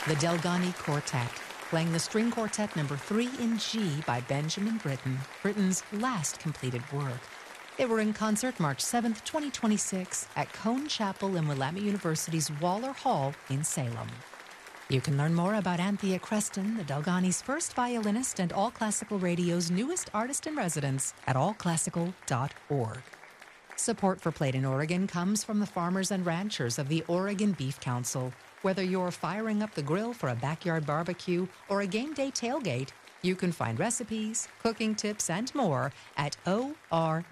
The Delgany Quartet, playing the string quartet number 3 in G by Benjamin Britten, Britten's last completed work. They were in concert March 7th, 2026 at Cone Chapel in Willamette University's Waller Hall in Salem. You can learn more about Anthea Creston, the Delgany's first violinist and All Classical Radio's newest artist-in-residence at allclassical.org. Support for Played in Oregon comes from the farmers and ranchers of the Oregon Beef Council. Whether you're firing up the grill for a backyard barbecue or a game day tailgate, you can find recipes, cooking tips, and more at orbeef.org.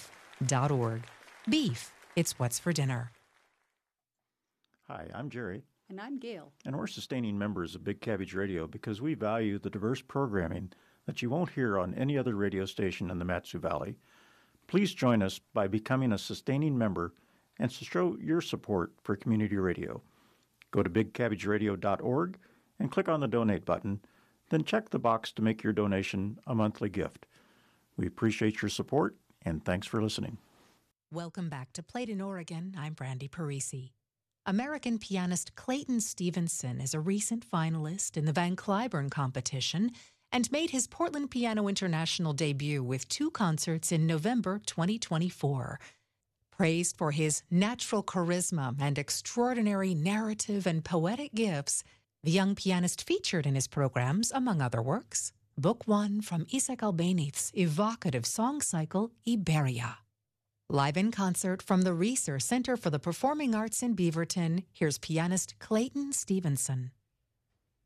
Beef, it's what's for dinner. Hi, I'm Jerry. And I'm Gail. And we're sustaining members of Big Cabbage Radio because we value the diverse programming that you won't hear on any other radio station in the Mat-Su Valley. Please join us by becoming a sustaining member and to show your support for community radio. Go to bigcabbageradio.org and click on the donate button, then check the box to make your donation a monthly gift. We appreciate your support, and thanks for listening. Welcome back to Played in Oregon. I'm Brandy Parisi. American pianist Clayton Stevenson is a recent finalist in the Van Cliburn competition and made his Portland Piano International debut with 2 concerts in November 2024. Praised for his natural charisma and extraordinary narrative and poetic gifts, the young pianist featured in his programs, among other works, Book 1 from Isaac Albéniz's evocative song cycle, Iberia. Live in concert from the Reeser Center for the Performing Arts in Beaverton, here's pianist Clayton Stevenson.